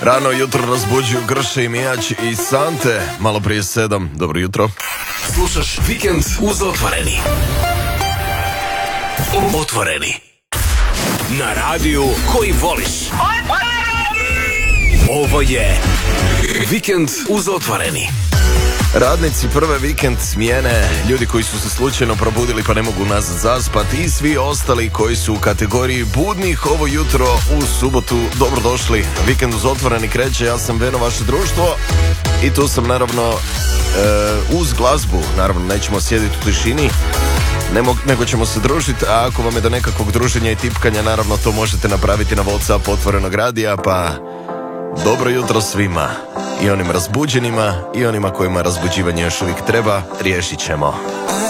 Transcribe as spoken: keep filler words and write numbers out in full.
Rano jutro razbuđuju Grše i Mijač i Sante. Malo prije sedam. Dobro jutro. Slušaš Vikend uz Otvoreni. Otvoreni. Na radiju koji voliš. Ovo je Vikend uz Otvoreni. Radnici prve vikend smjene, ljudi koji su se slučajno probudili pa ne mogu nazad zaspati i svi ostali koji su u kategoriji budnih ovo jutro u subotu, dobrodošli. Vikend uz Otvoreni kreće, ja sam Beno, vaše društvo i tu sam naravno e, uz glazbu, naravno nećemo sjediti u tišini, Nemo, nego ćemo se družiti, a ako vam je do nekakvog druženja i tipkanja, naravno to možete napraviti na WhatsApp Otvorenog radija, pa dobro jutro svima. I onim razbuđenima i onima kojima razbuđivanje još uvijek treba, riješit ćemo.